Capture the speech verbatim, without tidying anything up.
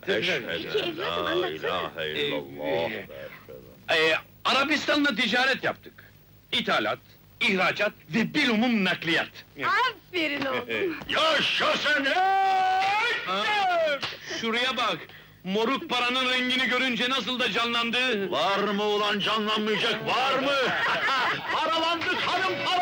Eşhedü la ilahe illallah. Ee, Arabistan'la ticaret yaptık. İthalat, ihracat ve bilumum nakliyat. Aferin oğlum! Yaşasın! Ha, şuraya bak! Moruk paranın rengini görünce nasıl da canlandı! Var mı ulan canlanmayacak, var mı? Paralandık hanım,